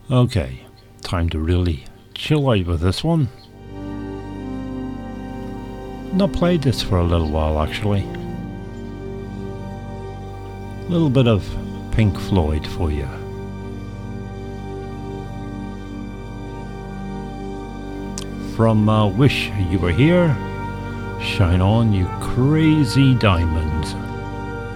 Okay, time to really chill out with this one. Not played this for a little while actually. A little bit of Pink Floyd for you. From Wish You Were Here, Shine On You Crazy Diamond.